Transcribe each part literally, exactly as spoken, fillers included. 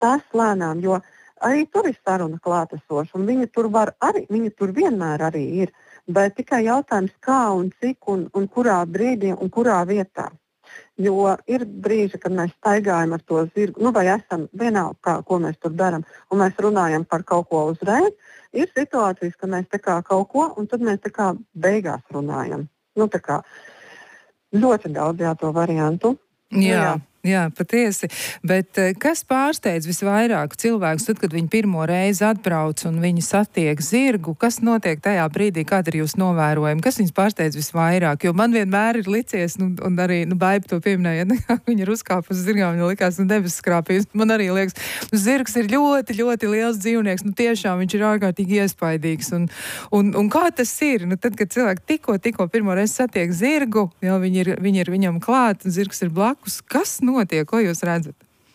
tas lēnām, jo arī tur ir saruna klātesoša, un viņa tur var arī, viņa tur vienmēr arī ir, bet tikai jautājums, kā un cik un, un kurā brīdī un kurā vietā. Jo ir brīži, kad mēs staigājam ar to zirgu, nu vai esam vienalga, kā, ko mēs tur darām, un mēs runājam par kaut ko uzreiz. Ir situācijas, ka mēs tā kā kaut ko, un tad mēs tā kā beigās runājam. Nu tā kā ļoti daudz jā to variantu. Jā. Nu, jā. Jā, patiesi, bet kas pārsteidz visvairāk cilvēkus, tad, kad viņi pirmo reizi atbrauc un viņi satiek zirgu, kas notiek tajā brīdī, kāda ir jūs novērojumi, kas viņus pārsteidz visvairāk, jo man vienmēr ir licies, nu, un arī, nu, Baiba to pieminēja, ja, viņa ir uzkāpus zirgā, viņa likās, nu, debesis skrāpījis, man arī liekas, nu, zirgs ir ļoti, ļoti liels dzīvnieks, nu, tiešām viņš ir ārkārtīgi iespaidīgs, un, un, un kā tas ir, nu, tad, kad cilvēki tikko, tikko pirmo reizi satiek zirgu, jau viņi ir, viņi ir viņam klāt, un zirgs ir blakus, kas notiek, ko jūs redzat?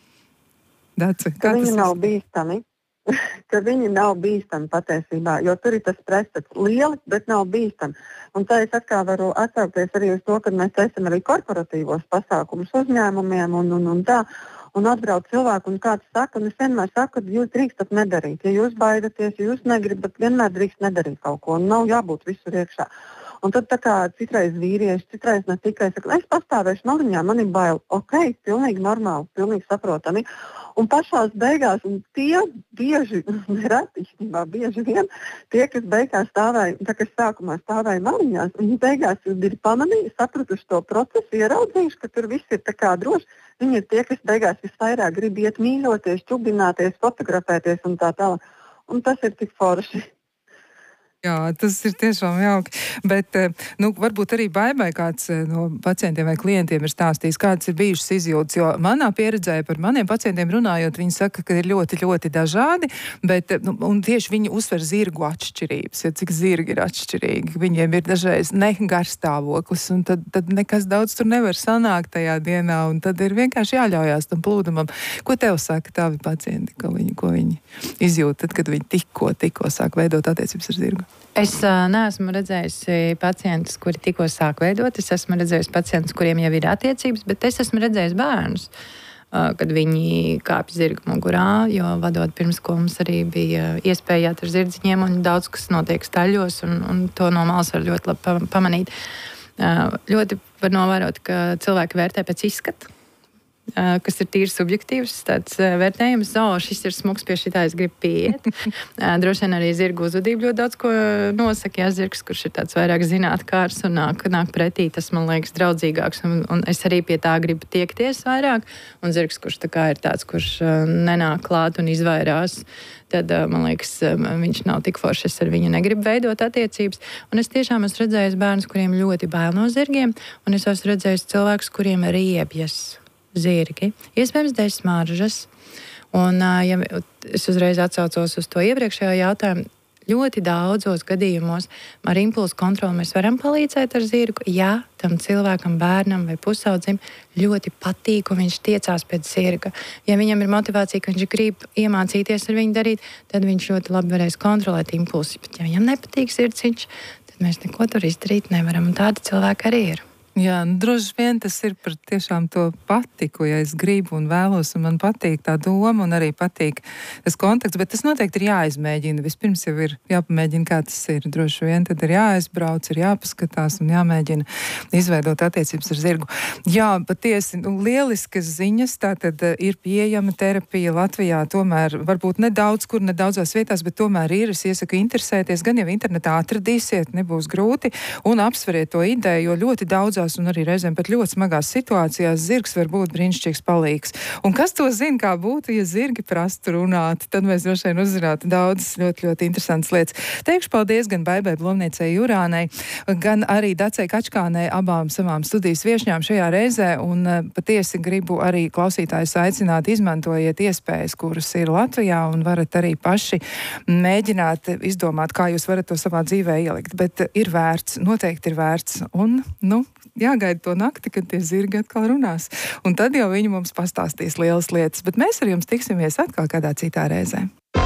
Dace, ka viņi nav bīstami, ka viņi nav bīstami patiesībā, jo tur ir tas prestats lieli, bet nav bīstami. Un tā es atkal varu atsaukties arī uz to, ka mēs esam arī korporatīvos pasākumus uzņēmumiem un, un, un tā, un atbrauc cilvēku un kāds saka, un es vienmēr saku, ka jūs drīkstat nedarīt. Ja jūs baidaties, ja jūs negribat, vienmēr drīkst nedarīt kaut ko, un nav jābūt visur iekšā. Un tad tā kā citreiz vīrieši, citreiz ne tikai saka, es pastāvēšu maliņā, man ir bail. Ok, pilnīgi normāli, pilnīgi saprotami. Un pašās beigās, un tie bieži, nereti, bieži vien, tie, kas beigās stāvēja, tā kas sākumā stāvēja maliņās, viņi beigās ir pamanījuši, sapratuši to procesu, ieraudzījuši, ka tur viss ir tā kā droši. Viņi ir tie, kas beigās visvairāk grib iet mīļoties, čubināties, fotografēties un tā tālāk. Un tas ir tik forši. Jā, tas ir tiešām jauki, bet, nu, varbūt arī Baibai kāds no pacientiem vai klientiem ir stāstījis, kādas ir bijušas izjūtas, jo manā pieredzē par maniem pacientiem runājot, viņi saka, ka ir ļoti, ļoti dažādi, bet, nu, un tieši viņi uzsver zirgu atšķirības, jo cik zirgi ir atšķirīgi, viņiem ir dažreiz ne garstāvoklis, un tad, tad nekas daudz tur nevar sanākt tajā dienā, un tad ir vienkārši jāļaujās tam plūdumam. Ko tev saka tavi pacienti, ko viņi, ko viņi izjūt, tad, kad viņi tikko, tikko sāk veidot attiecības ar zirgu? Es uh, neesmu redzējusi pacientus, kuri tikko sāk veidot. Es esmu redzējusi pacientus, kuriem jau ir attiecības, bet es esmu redzējusi bērnus, uh, kad viņi kāpj zirga mugurā, jo vadot pirmskolu mums arī bija iespēja iet ar zirdziņiem, un daudz kas notiek staļļos, un, un to no malas var ļoti labi pamanīt. Uh, ļoti var novērot, ka cilvēki vērtē pēc izskata, Uh, kas ir tīri subjektīvs, tāds uh, vērtējums, o, šis ir smuks, pie šitā es gribu pieiet. uh, droši vien arī zirgu uzvedību ļoti daudz ko nosaka, jā, zirgs, kurš ir tāds vairāk zinātkārs un nāk, nāk pretī, tas man liekas draudzīgāks, un, un es arī pie tā gribu tiekties vairāk, un zirgs, kurš tā kā ir tāds, kurš uh, nenāk klāt un izvairās, tad, uh, man liekas, uh, viņš nav tik foršs, es ar viņu negribu veidot attiecības, un es tiešām esmu redzējis bērnus, kuriem ļoti bail no zirgiem, un es esmu redzējis cilvēkus, kuriem riebjas zirgi, iespējams dēļ smaržas. Un, ja es uzreiz atsaucos uz to iepriekšējo jautājumu, ļoti daudzos gadījumos ar impulsu kontroli mēs varam palīdzēt ar zirgu, ja tam cilvēkam, bērnam vai pusaudzim ļoti patīk, un viņš tiecās pēc zirga. Ja viņam ir motivācija, ka viņš grib iemācīties ar viņu darīt, tad viņš ļoti labi varēs kontrolēt impulsus. Bet ja viņam nepatīk zirdziņš, tad mēs neko tur izdarīt nevaram, un tādi cilvēki arī ir. Jā, nu, droši vien tas ir par tiešām to patiku, ja es gribu un vēlos, un man patīk tā doma, un arī patīk tas konteksts, bet tas noteikti ir jāizmēģina. Vispirms jau ir jāpamēģina, kā tas ir. Droši vien tad ir jāaizbrauc, ir jāpaskatās un jāmēģina izveidot attiecības ar zirgu. Jā, patiesi, nu, lieliskas ziņas, tātad ir pieejama terapija Latvijā, tomēr varbūt nedaudz, kur nedaudzās vietās, bet tomēr ir, es iesaku interesēties, gan jau internetā atradīsiet, nebūs grūti, un apsveriet to ideju, jo ļoti daudzās un arī reizēm pat ļoti smagās situācijās zirgs var būt brīnišķīgs palīgs. Un kas to zina, kā būtu, ja zirgi prastu runāt, tad mēs droši vien uzzinātu daudzas ļoti, ļoti interesantas lietas. Teikšu paldies gan Baibai Blomniecei Jurānei, gan arī Dacei Kačkānei, abām savām studijas viešņām šajā reizē, un patiesi gribu arī klausītājus aicināt, izmantojiet iespējas, kuras ir Latvijā, un varat arī paši mēģināt izdomāt, kā jūs varat to savā dzīvē ielikt. Bet ir vērts, noteikti ir vērts, un, nu, jāgaida to nakti, kad tie zirgi atkal runās. Un tad jau viņi mums pastāstīs lielas lietas. Bet mēs ar jums tiksimies atkal kādā citā reizē.